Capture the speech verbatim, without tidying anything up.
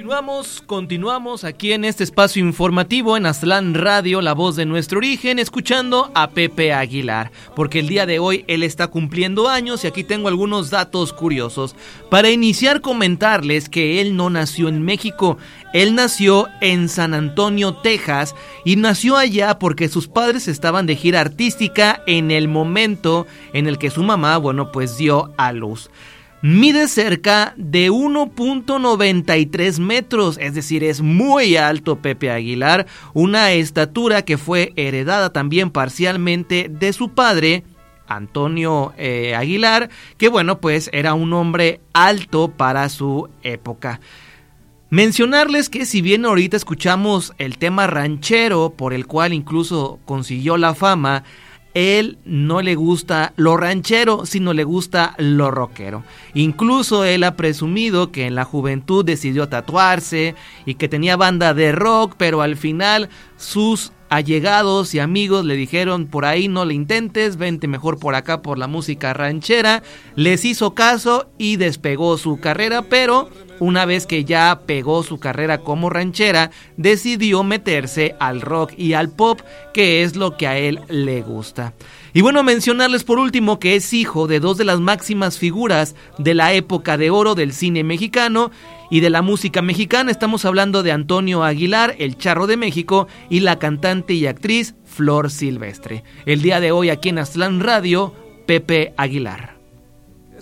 Continuamos, continuamos aquí en este espacio informativo en Aztlán Radio, la voz de nuestro origen, escuchando a Pepe Aguilar, porque el día de hoy él está cumpliendo años y aquí tengo algunos datos curiosos. Para iniciar, comentarles que él no nació en México, él nació en San Antonio, Texas, y nació allá porque sus padres estaban de gira artística en el momento en el que su mamá, bueno, pues dio a luz. Mide cerca de uno punto noventa y tres metros, es decir, es muy alto Pepe Aguilar, una estatura que fue heredada también parcialmente de su padre, Antonio eh, Aguilar, que bueno, pues era un hombre alto para su época. Mencionarles que si bien ahorita escuchamos el tema ranchero, por el cual incluso consiguió la fama, él no le gusta lo ranchero, sino le gusta lo rockero. Incluso él ha presumido que en la juventud decidió tatuarse y que tenía banda de rock, pero al final sus allegados y amigos le dijeron: por ahí no le intentes, vente mejor por acá por la música ranchera. Les hizo caso y despegó su carrera, pero una vez que ya pegó su carrera como ranchera, decidió meterse al rock y al pop, que es lo que a él le gusta. Y bueno, mencionarles por último que es hijo de dos de las máximas figuras de la época de oro del cine mexicano y de la música mexicana. Estamos hablando de Antonio Aguilar, el Charro de México, y la cantante y actriz Flor Silvestre. El día de hoy aquí en Aztlán Radio, Pepe Aguilar.